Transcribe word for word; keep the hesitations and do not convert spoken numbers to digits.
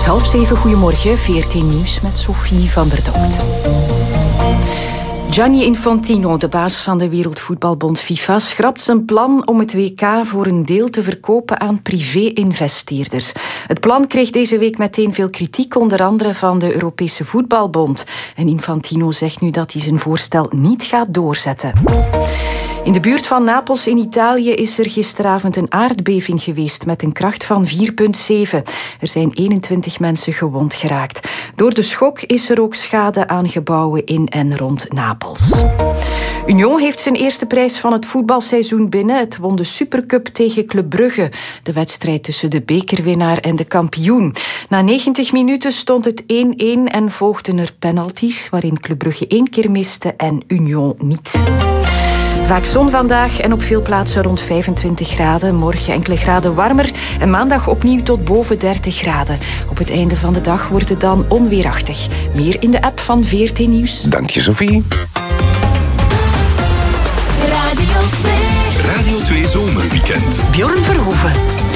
is half zeven, goedemorgen, V R T Nieuws met Sophie van der Dokt. Gianni Infantino, de baas van de Wereldvoetbalbond FIFA, schrapt zijn plan om het W K voor een deel te verkopen aan privé-investeerders. Het plan kreeg deze week meteen veel kritiek, onder andere van de Europese Voetbalbond. En Infantino zegt nu dat hij zijn voorstel niet gaat doorzetten. In de buurt van Napels in Italië is er gisteravond een aardbeving geweest met een kracht van vier komma zeven. Er zijn eenentwintig mensen gewond geraakt. Door de schok is er ook schade aan gebouwen in en rond Napels. Union heeft zijn eerste prijs van het voetbalseizoen binnen. Het won de Supercup tegen Club Brugge. De wedstrijd tussen de bekerwinnaar en de kampioen. Na negentig minuten stond het één-één en volgden er penalties, waarin Club Brugge één keer miste en Union niet. Vaak zon vandaag en op veel plaatsen rond vijfentwintig graden. Morgen enkele graden warmer en maandag opnieuw tot boven dertig graden. Op het einde van de dag wordt het dan onweerachtig. Meer in de app van V R T Nieuws. Dank je, Sophie. Radio twee. Radio twee Zomerweekend. Bjorn Verhoeven.